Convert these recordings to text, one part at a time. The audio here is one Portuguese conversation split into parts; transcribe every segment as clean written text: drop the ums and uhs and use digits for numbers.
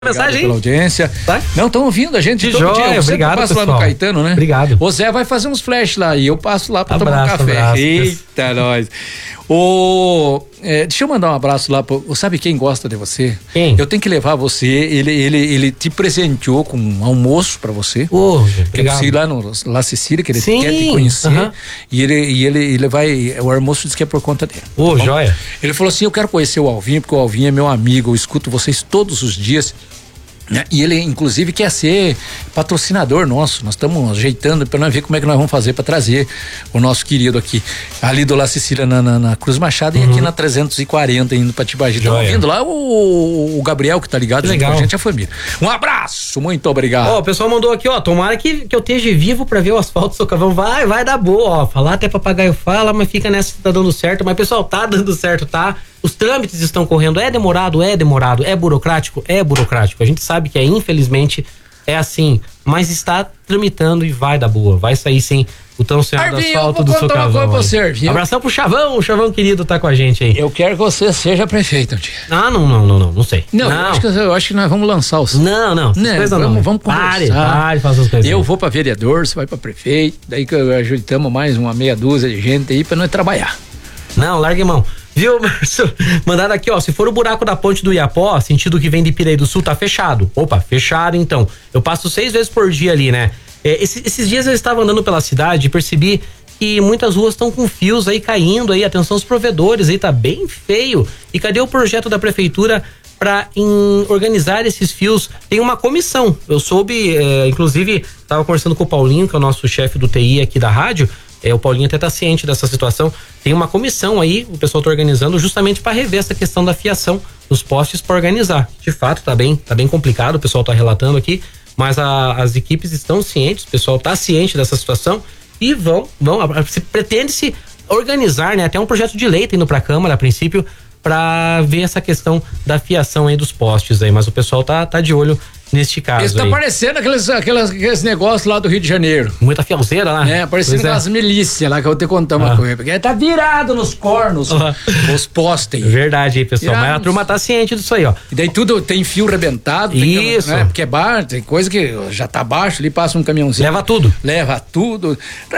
Mensagem pela audiência. Tá? Não, estão ouvindo a gente de todo joia, dia. Você obrigado, passa pessoal. lá no Caetano, né? Obrigado. O Zé vai fazer uns flash lá e eu passo lá pra tomar um café. Abraço. Eita, nós. Deixa eu mandar um abraço lá. Sabe quem gosta de você? Quem? Eu tenho que levar você. Ele te presenteou com um almoço pra você. Obrigado. Ir lá no La Cecília, que ele Sim, quer te conhecer. E ele vai. O almoço diz que é por conta dele. Joia. Ele falou assim: eu quero conhecer o Alvinho, porque o Alvinho é meu amigo, eu escuto vocês todos os dias. E ele, inclusive, quer ser patrocinador nosso. Nós estamos ajeitando para nós ver como é que nós vamos fazer para trazer o nosso querido aqui, ali do La Cecília na Cruz Machado e aqui na 340 indo para Tibagi. Estão ouvindo lá o Gabriel que tá ligado junto com a gente, a família. Um abraço, muito obrigado. O pessoal mandou aqui, tomara que eu esteja vivo para ver o asfalto do Socavão. Vai dar boa, falar até papagaio fala, mas fica nessa que tá dando certo. Mas, pessoal, tá dando certo, tá? Os trâmites estão correndo, é demorado, é burocrático. A gente sabe que infelizmente é assim, mas está tramitando e vai dar boa, vai sair sim o tão sonhado asfalto do Socavão. Abração pro Chavão, o Chavão querido tá com a gente aí. Eu quero que você seja prefeito, tia. Não sei. Não. Eu acho que nós vamos lançar os... Não, vamos conversar. Pare, faça as coisas. Eu vou pra vereador, você vai pra prefeito, daí que ajuntamos mais uma meia dúzia de gente aí pra nós trabalhar. Não, largue mão. Viu, Márcio? Mandaram aqui, se for o buraco da ponte do Iapó, sentido que vem de Piraí do Sul, tá fechado. Opa, fechado então. Eu passo 6 vezes por dia ali, né? Esses dias eu estava andando pela cidade e percebi que muitas ruas estão com fios aí caindo aí, atenção aos provedores aí, tá bem feio. E cadê o projeto da prefeitura para organizar esses fios? Tem uma comissão, eu soube, inclusive, tava conversando com o Paulinho, que é o nosso chefe do TI aqui da rádio. O Paulinho até tá ciente dessa situação. Tem uma comissão aí, o pessoal tá organizando justamente para rever essa questão da fiação dos postes para organizar. De fato, tá bem complicado, o pessoal tá relatando aqui, mas as equipes estão cientes, o pessoal tá ciente dessa situação e pretende-se organizar, né? Até um projeto de lei tá indo pra Câmara a princípio para ver essa questão da fiação aí dos postes aí, mas o pessoal tá de olho neste caso. Isso tá parecendo aqueles negócios lá do Rio de Janeiro. Muita fielzeira lá. Parecendo aquelas milícias lá que eu vou te contar uma coisa. Porque tá virado nos cornos, os postes. Verdade aí, pessoal. Mas a turma tá ciente disso aí, E daí tudo tem fio rebentado. Isso. Porque é baixo, tem coisa que já tá baixo, ali passa um caminhãozinho. Leva tudo.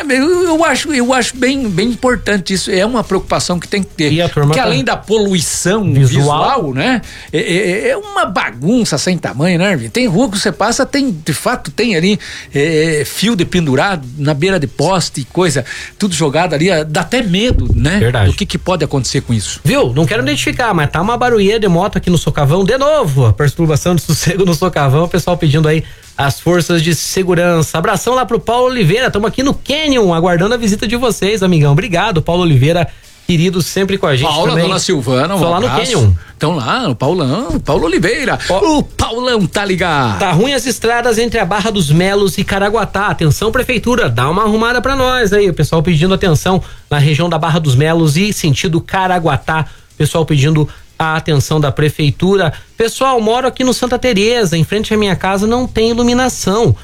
Eu acho bem importante isso. É uma preocupação que tem que ter. E a turma porque além da poluição visual, né? É uma bagunça sem tamanho, né? Tem rua que você passa, de fato tem ali fio de pendurado na beira de poste e coisa, tudo jogado ali, dá até medo, né? Verdade. Do que pode acontecer com isso. Viu? Não quero identificar, mas tá uma barulheira de moto aqui no Socavão de novo, a perturbação de sossego no Socavão, o pessoal pedindo aí as forças de segurança. Abração lá pro Paulo Oliveira, estamos aqui no Canyon, aguardando a visita de vocês, amigão. Obrigado, Paulo Oliveira, querido, sempre com a gente. Paula, também. Dona Silvana, só lá no Canyon. Estão lá, o Paulo Oliveira. O Paulão tá ligado. Tá ruim as estradas entre a Barra dos Melos e Caraguatá. Atenção, prefeitura, dá uma arrumada pra nós aí. O pessoal pedindo atenção na região da Barra dos Melos e sentido Caraguatá. O pessoal pedindo a atenção da prefeitura. Pessoal, moro aqui no Santa Teresa, em frente à minha casa não tem iluminação.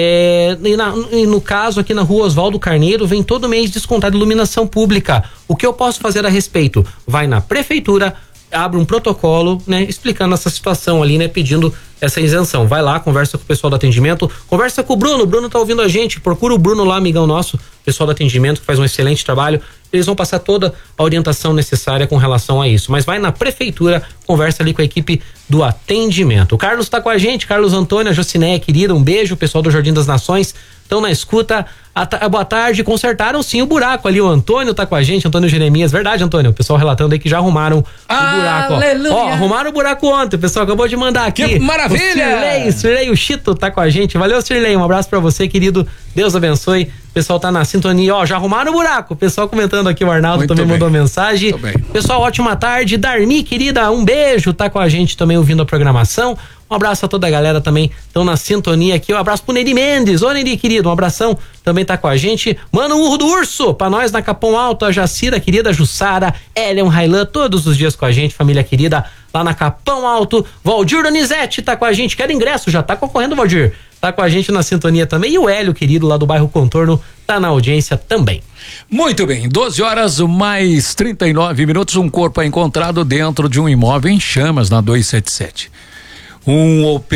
E no caso aqui na rua Oswaldo Carneiro vem todo mês descontada iluminação pública. O que eu posso fazer a respeito? Vai na prefeitura, abre um protocolo, né, explicando essa situação ali, né, pedindo essa isenção. Vai lá, conversa com o pessoal do atendimento, conversa com o Bruno tá ouvindo a gente, procura o Bruno lá, amigão nosso, pessoal do atendimento que faz um excelente trabalho. Eles vão passar toda a orientação necessária com relação a isso. Mas vai na prefeitura, conversa ali com a equipe do atendimento. O Carlos tá com a gente, Carlos Antônio, a Jocineia querida, um beijo, o pessoal do Jardim das Nações estão na escuta. Boa tarde, consertaram sim o buraco ali, o Antônio tá com a gente, Antônio Jeremias, verdade, Antônio, o pessoal relatando aí que já arrumaram o buraco, ó, arrumaram o buraco ontem, o pessoal acabou de mandar aqui. Que maravilha! O Sirlei, o Chito tá com a gente, valeu Sirlei, um abraço pra você, querido, Deus abençoe, o pessoal tá na sintonia, já arrumaram o buraco, o pessoal comentando aqui, o Arnaldo também mandou mensagem. Pessoal, ótima tarde, Darmi, querida, um beijo, tá com a gente também ouvindo a programação. Um abraço a toda a galera também, estão na sintonia aqui. Um abraço pro Neri Mendes. Ô Neri, querido, um abração. Também tá com a gente. Manda um urro do urso pra nós na Capão Alto. A Jacira, querida, Jussara, Elian Railan, todos os dias com a gente, família querida, lá na Capão Alto. Valdir Donizete tá com a gente. Quero ingresso, já tá concorrendo, Valdir. Tá com a gente na sintonia também. E o Hélio, querido, lá do bairro Contorno, tá na audiência também. Muito bem, 12 horas mais 39 minutos. Um corpo é encontrado dentro de um imóvel em chamas na 277. um